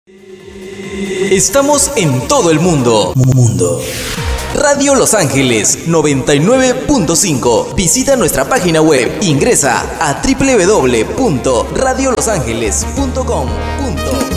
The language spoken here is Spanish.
Estamos en todo el mundo. Radio Los Ángeles 99.5. Visita nuestra página web. Ingresa a www.radiolosangeles.com.